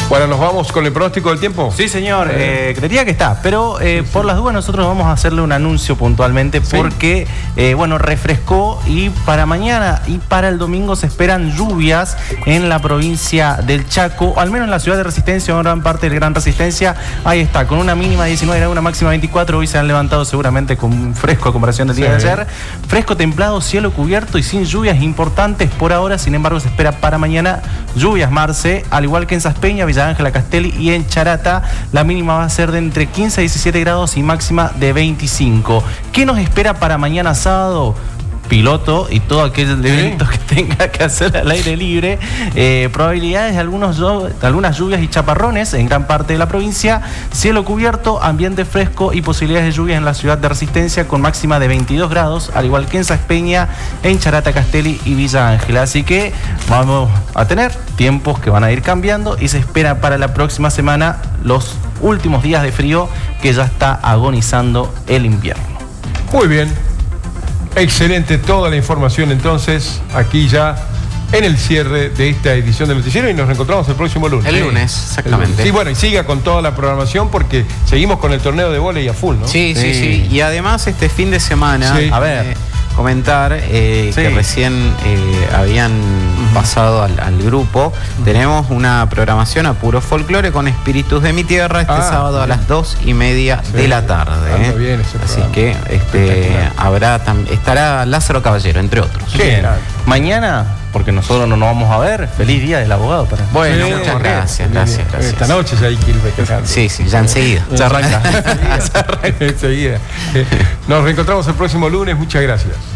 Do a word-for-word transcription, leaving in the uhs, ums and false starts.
Bueno, ¿nos vamos con el pronóstico del tiempo? Sí, señor, eh, creería que está, pero eh, sí, sí. por las dudas nosotros vamos a hacerle un anuncio puntualmente porque, ¿sí? eh, bueno, refrescó y para mañana y para el domingo se esperan lluvias en la provincia del Chaco, al menos en la ciudad de Resistencia, una gran parte de Gran Resistencia. Ahí está, con una mínima de diecinueve grados, una máxima de veinticuatro. Hoy se han levantado seguramente con un fresco a comparación del día sí. de ayer. Fresco, templado, cielo cubierto y sin lluvias importantes por ahora. Sin embargo, se espera para mañana lluvias, Marce, al igual que en Saspeña, Villa Ángela, Castelli y en Charata. La mínima va a ser de entre quince y diecisiete grados y máxima de veinticinco. ¿Qué nos espera para mañana sábado? Piloto y todo aquel ¿Sí? evento que tenga que hacer al aire libre. Eh, probabilidades de algunos, algunas lluvias y chaparrones en gran parte de la provincia. Cielo cubierto, ambiente fresco y posibilidades de lluvias en la ciudad de Resistencia con máxima de veintidós grados, al igual que en Saspeña, en Charata, Castelli y Villa Ángela. Así que vamos a tener tiempos que van a ir cambiando y se espera para la próxima semana los últimos días de frío que ya está agonizando el invierno. Muy bien. Excelente toda la información entonces, aquí ya en el cierre de esta edición del noticiero y nos reencontramos el próximo lunes. El lunes, exactamente. Sí, bueno, y siga con toda la programación porque seguimos con el torneo de vóley a full, ¿no? Sí, sí, sí. sí. Y además este fin de semana, sí. a ver, eh, comentar eh, sí. que recién eh, habían uh-huh. pasado al, al grupo, uh-huh. tenemos una programación a puro folclore con Espíritus de mi Tierra este ah, sábado bien. a las dos y media sí. de la tarde. Eh. Bien ese Así que este, habrá estará Lázaro Caballero, entre otros. ¿Qué? Mañana, porque nosotros no nos vamos a ver, feliz día del abogado. Para... Bueno, sí, muchas gracias, gracias, gracias. Esta noche ya hay que ir festejando. Sí, sí, ya enseguida. Ya arranca. Enseguida. Nos reencontramos el próximo lunes, muchas gracias.